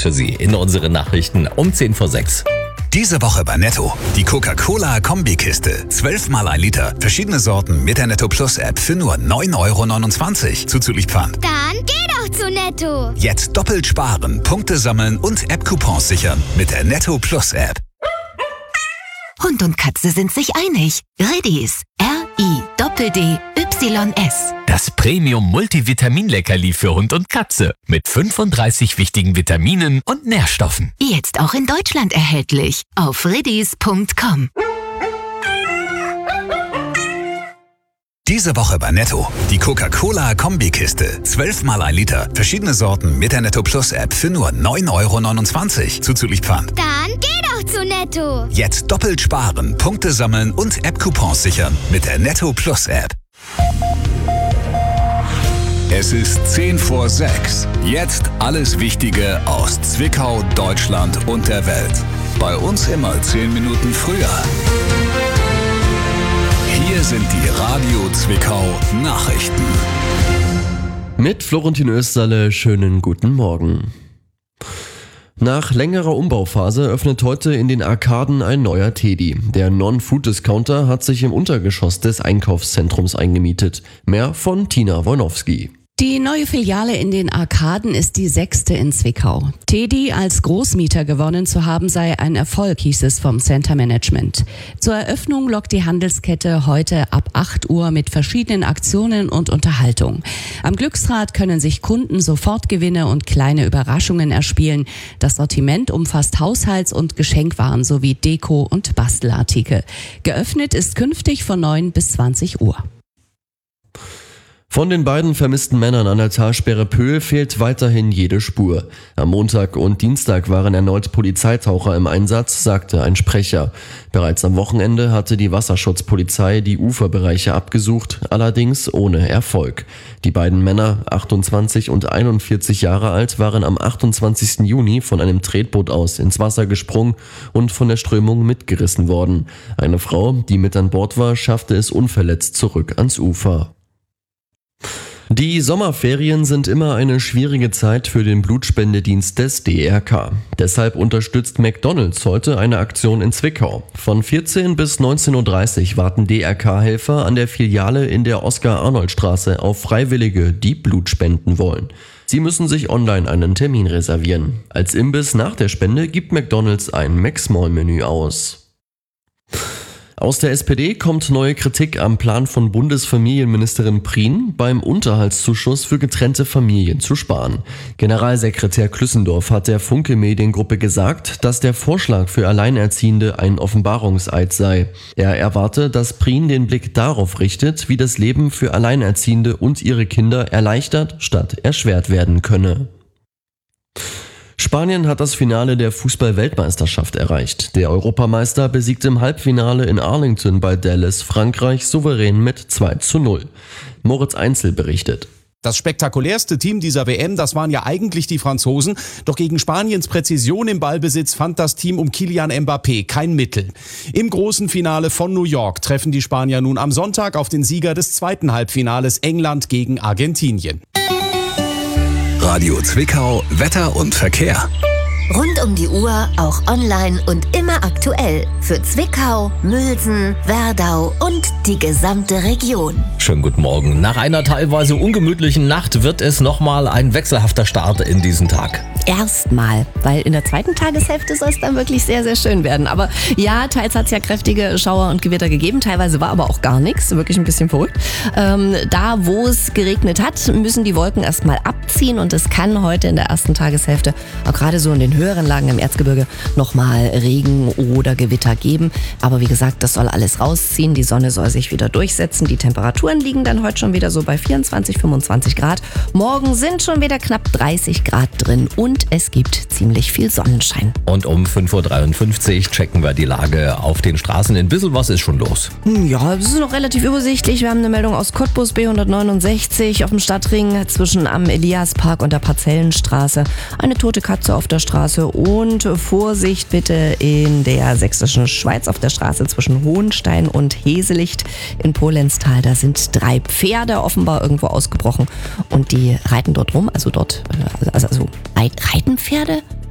für Sie in unseren Nachrichten um 10:06. Diese Woche bei Netto. Die Coca-Cola-Kombikiste. 12 mal 1 Liter. Verschiedene Sorten mit der Netto Plus App für nur 9,29 € zuzüglich Pfand. Dann geh doch zu Netto. Jetzt doppelt sparen, Punkte sammeln und App-Coupons sichern mit der Netto Plus App. Hund und Katze sind sich einig. Redis. RIDDYS. Das Premium-Multivitamin-Leckerli für Hund und Katze mit 35 wichtigen Vitaminen und Nährstoffen. Jetzt auch in Deutschland erhältlich. Auf redis.com. Diese Woche bei Netto. Die Coca-Cola-Kombikiste. 12 mal 1 Liter. Verschiedene Sorten mit der Netto Plus App für nur 9,29 € zuzüglich Pfand. Dann geh doch zu Netto. Jetzt doppelt sparen, Punkte sammeln und App-Coupons sichern mit der Netto Plus App. Es ist 5:10. Jetzt alles Wichtige aus Zwickau, Deutschland und der Welt. Bei uns immer 10 Minuten früher. Hier sind die Radio Zwickau Nachrichten. Mit Florentin Österle, schönen guten Morgen. Nach längerer Umbauphase öffnet heute in den Arkaden ein neuer Teddy. Der Non-Food-Discounter hat sich im Untergeschoss des Einkaufszentrums eingemietet. Mehr von Tina Wojnowski. Die neue Filiale in den Arkaden ist die 6. in Zwickau. Teddy als Großmieter gewonnen zu haben, sei ein Erfolg, hieß es vom Center Management. Zur Eröffnung lockt die Handelskette heute ab 8 Uhr mit verschiedenen Aktionen und Unterhaltung. Am Glücksrad können sich Kunden Sofortgewinne und kleine Überraschungen erspielen. Das Sortiment umfasst Haushalts- und Geschenkwaren sowie Deko- und Bastelartikel. Geöffnet ist künftig von 9 bis 20 Uhr. Von den beiden vermissten Männern an der Talsperre Pöhl fehlt weiterhin jede Spur. Am Montag und Dienstag waren erneut Polizeitaucher im Einsatz, sagte ein Sprecher. Bereits am Wochenende hatte die Wasserschutzpolizei die Uferbereiche abgesucht, allerdings ohne Erfolg. Die beiden Männer, 28 und 41 Jahre alt, waren am 28. Juni von einem Tretboot aus ins Wasser gesprungen und von der Strömung mitgerissen worden. Eine Frau, die mit an Bord war, schaffte es unverletzt zurück ans Ufer. Die Sommerferien sind immer eine schwierige Zeit für den Blutspendedienst des DRK. Deshalb unterstützt McDonald's heute eine Aktion in Zwickau. Von 14 bis 19:30 Uhr warten DRK-Helfer an der Filiale in der Oskar-Arnold-Straße auf Freiwillige, die Blut spenden wollen. Sie müssen sich online einen Termin reservieren. Als Imbiss nach der Spende gibt McDonald's ein McSmall-Menü aus. Aus der SPD kommt neue Kritik am Plan von Bundesfamilienministerin Prien, beim Unterhaltszuschuss für getrennte Familien zu sparen. Generalsekretär Klüssendorf hat der Funke Mediengruppe gesagt, dass der Vorschlag für Alleinerziehende ein Offenbarungseid sei. Er erwarte, dass Prien den Blick darauf richtet, wie das Leben für Alleinerziehende und ihre Kinder erleichtert statt erschwert werden könne. Spanien hat das Finale der Fußball-Weltmeisterschaft erreicht. Der Europameister besiegte im Halbfinale in Arlington bei Dallas Frankreich souverän mit 2:0. Moritz Einzel berichtet. Das spektakulärste Team dieser WM, das waren ja eigentlich die Franzosen. Doch gegen Spaniens Präzision im Ballbesitz fand das Team um Kylian Mbappé kein Mittel. Im großen Finale von New York treffen die Spanier nun am Sonntag auf den Sieger des zweiten Halbfinales England gegen Argentinien. Radio Zwickau, Wetter und Verkehr. Rund um die Uhr, auch online und immer aktuell. Für Zwickau, Mülsen, Werdau und die gesamte Region. Schönen guten Morgen. Nach einer teilweise ungemütlichen Nacht wird es nochmal ein wechselhafter Start in diesen Tag. Erstmal, weil in der zweiten Tageshälfte soll es dann wirklich sehr, sehr schön werden. Aber ja, teils hat es ja kräftige Schauer und Gewitter gegeben, teilweise war aber auch gar nichts, wirklich ein bisschen verrückt. Da, wo es geregnet hat, müssen die Wolken erstmal abziehen und es kann heute in der ersten Tageshälfte, auch gerade so in den höheren Lagen im Erzgebirge, nochmal Regen oder Gewitter geben. Aber wie gesagt, das soll alles rausziehen, die Sonne soll sich wieder durchsetzen, die Temperaturen liegen dann heute schon wieder so bei 24, 25 Grad. Morgen sind schon wieder knapp 30 Grad drin und es gibt ziemlich viel Sonnenschein. Und um 5:53 Uhr checken wir die Lage auf den Straßen. In bisschen was ist schon los. Ja, das ist noch relativ übersichtlich. Wir haben eine Meldung aus Cottbus, B169 auf dem Stadtring zwischen am Eliaspark und der Parzellenstraße. Eine tote Katze auf der Straße und Vorsicht bitte in der sächsischen Schweiz auf der Straße zwischen Hohenstein und Heselicht in Polenztal. Da sind 3 Pferde offenbar irgendwo ausgebrochen und die reiten dort rum. Also reiten Pferde?